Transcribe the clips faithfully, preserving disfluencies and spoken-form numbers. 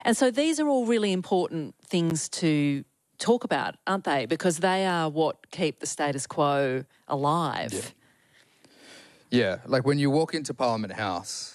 And so these are all really important things to talk about, aren't they? Because they are what keep the status quo alive. Yeah, yeah. Like when you walk into Parliament House,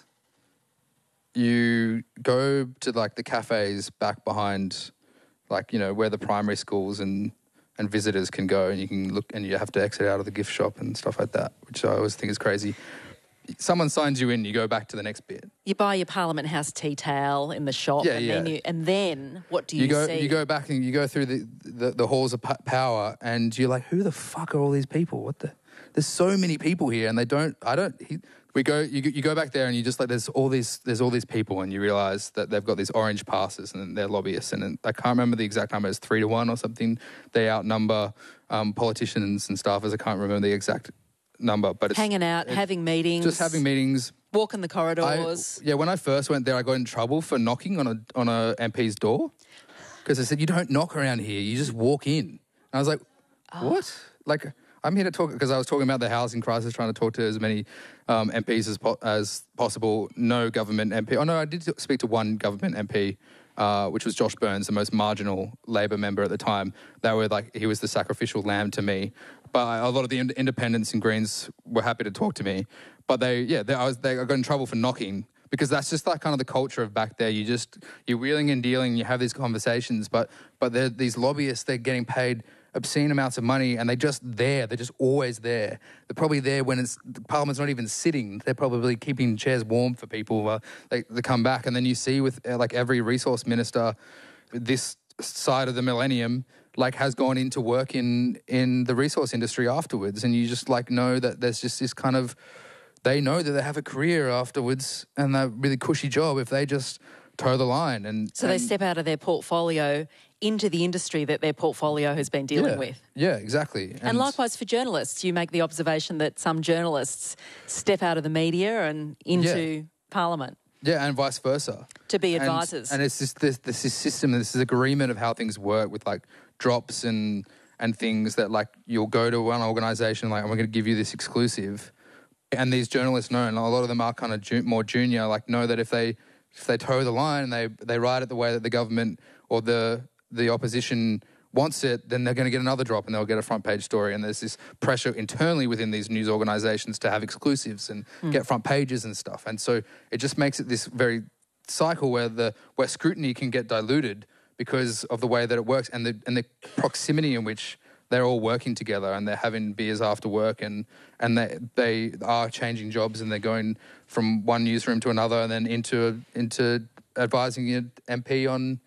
you go to like the cafes back behind, like, you know, where the primary schools and, and visitors can go, and you can look and you have to exit out of the gift shop and stuff like that, which I always think is crazy. Someone signs you in, you go back to the next bit. You buy your Parliament House tea towel in the shop, yeah, and yeah. then you, and then what do you, you go, see? You go back and you go through the, the, the halls of power, and you're like, who the fuck are all these people? What the? There's so many people here, and they don't. I don't. He, we go. You, you go back there, and you just like there's all these. There's all these people, and you realise that they've got these orange passes, and they're lobbyists. And I can't remember the exact number. It's three to one or something. They outnumber um, politicians and staffers. I can't remember the exact number, but it's hanging out, it's having meetings, just having meetings, walking the corridors. I, yeah, when I first went there, I got in trouble for knocking on a on a M P's door because they said you don't knock around here, you just walk in. And I was like, oh. what? Like, I'm here to talk because I was talking about the housing crisis, trying to talk to as many um, M Ps as po- as possible. No government M P. Oh no, I did speak to one government M P. Uh, which was Josh Burns, the most marginal Labor member at the time. They were like, he was the sacrificial lamb to me. But a lot of the ind- independents and Greens were happy to talk to me. But they, yeah, they, I was, they got in trouble for knocking because that's just like kind of the culture of back there. You just, you're wheeling and dealing, you have these conversations, but but they're, these lobbyists, they're getting paid obscene amounts of money, and they're just there. They're just always there. They're probably there when it's the Parliament's not even sitting. They're probably keeping chairs warm for people. Uh, they, they come back, and then you see with uh, like every resource minister, this side of the millennium, like has gone into work in in the resource industry afterwards, and you just like know that there's just this kind of, they know that they have a career afterwards and a really cushy job if they just toe the line. And so and, they step out of their portfolio into the industry that their portfolio has been dealing yeah, with. Yeah, exactly. And, and likewise for journalists, you make the observation that some journalists step out of the media and into yeah. Parliament. Yeah, and vice versa. To be advisors. And, and it's just this, this system, this is agreement of how things work with like drops and and things that like you'll go to one organisation like, I'm going to give you this exclusive. And these journalists know, and a lot of them are kind of ju- more junior, like know that if they if they toe the line and they, they write it the way that the government or the the opposition wants it, then they're going to get another drop and they'll get a front page story. And there's this pressure internally within these news organisations to have exclusives and mm. get front pages and stuff. And so it just makes it this very cycle where the where scrutiny can get diluted because of the way that it works and the and the proximity in which they're all working together and they're having beers after work and and they they are changing jobs and they're going from one newsroom to another and then into into advising an M P on.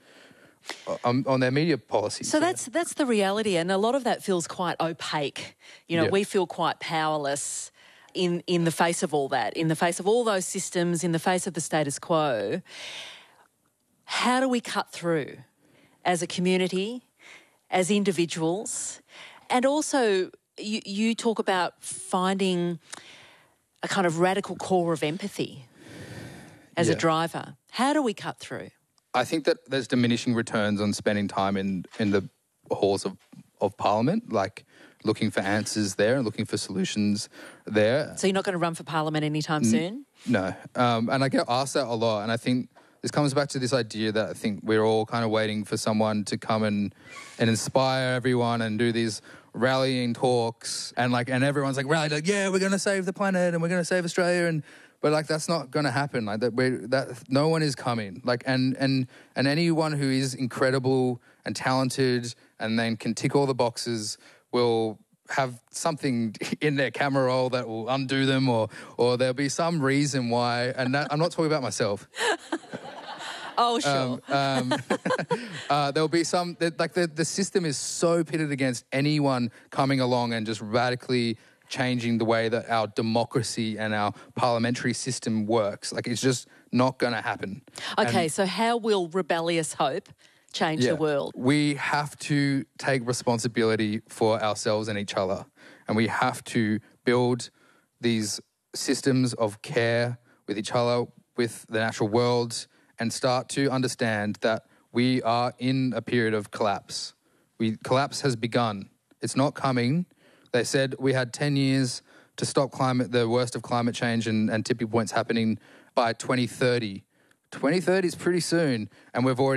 On, on their media policies. So that's that's the reality, and a lot of that feels quite opaque. You know, yeah. we feel quite powerless in, in the face of all that, in the face of all those systems, in the face of the status quo. How do we cut through as a community, as individuals? And also, you, you talk about finding a kind of radical core of empathy as yeah. a driver. How do we cut through? I think that there's diminishing returns on spending time in, in the halls of, of Parliament, like looking for answers there and looking for solutions there. So you're not going to run for Parliament anytime N- soon? No. Um, and I get asked that a lot, and I think this comes back to this idea that I think we're all kind of waiting for someone to come and, and inspire everyone and do these rallying talks and like and everyone's like rallied like, yeah, we're going to save the planet and we're going to save Australia and But like that's not going to happen. Like that, we that no one is coming. Like and and and anyone who is incredible and talented and then can tick all the boxes will have something in their camera roll that will undo them, or or there'll be some reason why. And that, I'm not talking about myself. Oh sure. Um, um, uh, there'll be some like the the system is so pitted against anyone coming along and just radically changing the way that our democracy and our parliamentary system works. Like, it's just not going to happen. Okay, and, so how will rebellious hope change yeah, the world? We have to take responsibility for ourselves and each other, and we have to build these systems of care with each other, with the natural world, and start to understand that we are in a period of collapse. We collapse has begun. It's not coming. They said we had ten years to stop climate, the worst of climate change and, and tipping points happening by twenty thirty. twenty thirty is pretty soon, and we've already